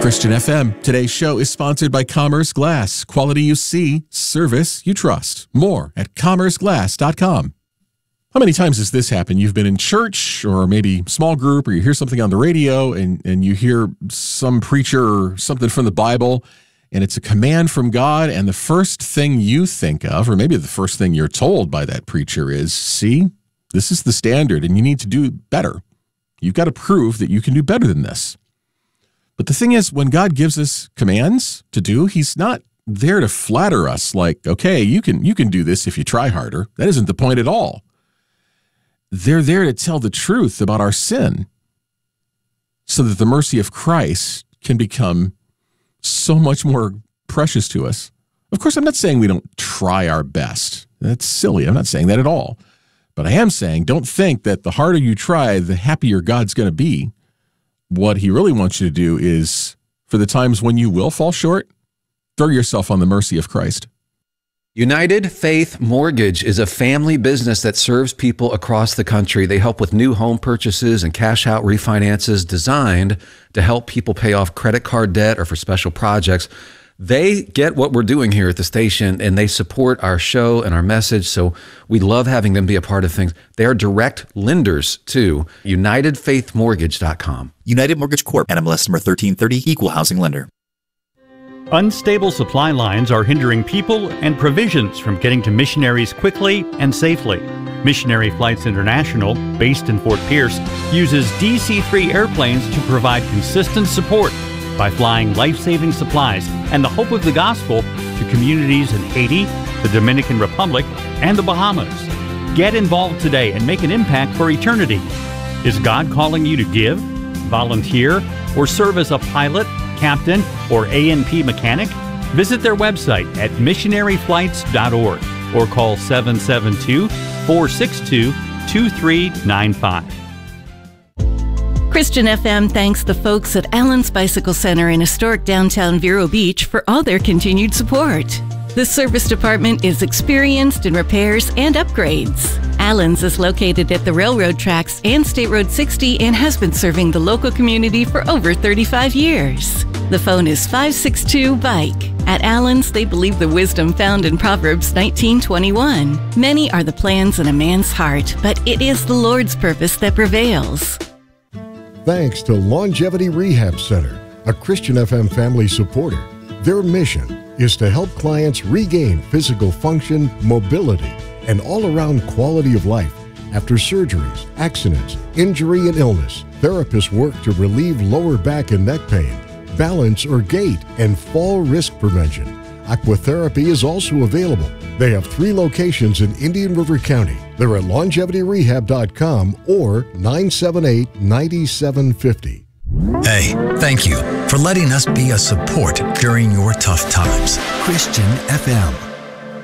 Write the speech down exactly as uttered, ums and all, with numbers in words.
Christian F M. Today's show is sponsored by Commerce Glass. Quality you see, service you trust. More at commerce glass dot com. How many times has this happened? You've been in church or maybe small group, or you hear something on the radio and, and you hear some preacher or something from the Bible, and it's a command from God, and the first thing you think of, or maybe the first thing you're told by that preacher is, see, this is the standard and you need to do better. You've got to prove that you can do better than this. But the thing is, when God gives us commands to do, he's not there to flatter us like, okay, you can you can do this if you try harder. That isn't the point at all. They're there to tell the truth about our sin so that the mercy of Christ can become so much more precious to us. Of course, I'm not saying we don't try our best. That's silly. I'm not saying that at all. But I am saying don't think that the harder you try, the happier God's going to be. What he really wants you to do is, for the times when you will fall short, throw yourself on the mercy of Christ. United Faith Mortgage is a family business that serves people across the country. They help with new home purchases and cash out refinances designed to help people pay off credit card debt or for special projects. They get what we're doing here at the station, and they support our show and our message, so we love having them be a part of things. They are direct lenders to united faith mortgage dot com. United Mortgage Corp, N M L S number thirteen thirty, Equal Housing Lender. Unstable supply lines are hindering people and provisions from getting to missionaries quickly and safely. Missionary Flights International, based in Fort Pierce, uses D C three airplanes to provide consistent support by flying life-saving supplies and the hope of the gospel to communities in Haiti, the Dominican Republic, and the Bahamas. Get involved today and make an impact for eternity. Is God calling you to give, volunteer, or serve as a pilot, captain, or A N P mechanic? Visit their website at missionary flights dot org or call seven seven two, four six two, two three nine five. Christian F M thanks the folks at Allen's Bicycle Center in historic downtown Vero Beach for all their continued support. The service department is experienced in repairs and upgrades. Allen's is located at the railroad tracks and State Road sixty and has been serving the local community for over thirty-five years. The phone is five six two, bike. At Allen's, they believe the wisdom found in Proverbs nineteen twenty-one. Many are the plans in a man's heart, but it is the Lord's purpose that prevails. Thanks to Longevity Rehab Center, a Christian F M family supporter. Their mission is to help clients regain physical function, mobility, and all-around quality of life after surgeries, accidents, injury, and illness. Therapists work to relieve lower back and neck pain, balance or gait, and fall risk prevention. Aquatherapy is also available. They have three locations in Indian River County. They're at longevity rehab dot com or nine seven eight, nine seven five zero. Hey, thank you for letting us be a support during your tough times. Christian F M.